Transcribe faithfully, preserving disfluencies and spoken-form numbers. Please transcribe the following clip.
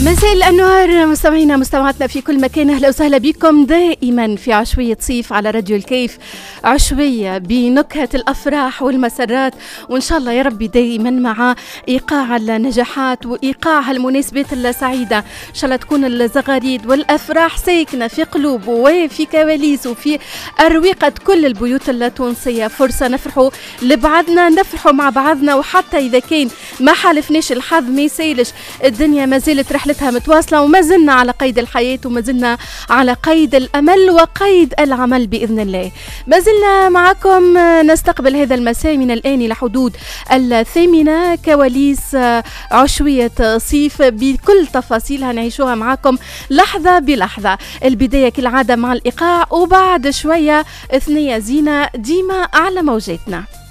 مساء الأنوار مستمعينا مستمعاتنا في كل مكان، أهلا وسهلا بكم دائما في عشوية صيف على راديو الكيف. عشوية بنكهة الأفراح والمسرات، وإن شاء الله يا ربي دائما مع إيقاع النجاحات وإيقاع المناسبات السعيدة. إن شاء الله تكون الزغاريد والأفراح ساكنة في قلوب وفي كواليس وفي أروقة كل البيوت التونسية. فرصة نفرحوا لبعضنا، نفرحوا مع بعضنا، وحتى إذا كان ما حالفناش الحظ ما يسالش، الدنيا ما زالت رحلتها متواصلة وما زلنا على قيد الحياة وما زلنا على قيد الأمل وقيد العمل بإذن الله. ما زلنا معكم نستقبل هذا المساء من الآن إلى حدود الثامنة كواليس عشوية صيف بكل تفاصيلها نعيشوها معكم لحظة بلحظة. البداية كالعادة مع الإيقاع، وبعد شوية ثنية زينة ديما على موجاتنا.